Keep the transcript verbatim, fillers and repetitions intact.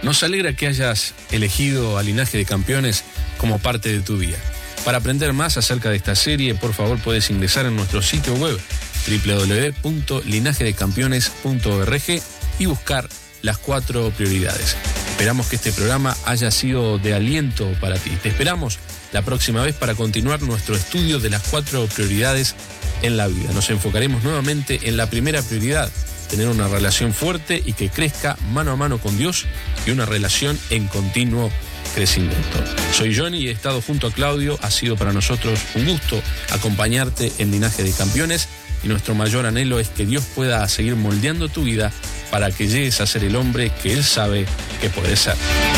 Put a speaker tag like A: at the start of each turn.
A: Nos alegra que hayas elegido a Linaje de Campeones como parte de tu día. Para aprender más acerca de esta serie, por favor, puedes ingresar en nuestro sitio web doble u doble u doble u punto linaje de campeones punto org y buscar las cuatro prioridades. Esperamos que este programa haya sido de aliento para ti. Te esperamos la próxima vez para continuar nuestro estudio de las cuatro prioridades en la vida. Nos enfocaremos nuevamente en la primera prioridad, tener una relación fuerte y que crezca mano a mano con Dios y una relación en continuo crecimiento. Soy Johnny y he estado junto a Claudio. Ha sido para nosotros un gusto acompañarte en Linaje de Campeones y nuestro mayor anhelo es que Dios pueda seguir moldeando tu vida para que llegues a ser el hombre que Él sabe que puedes ser.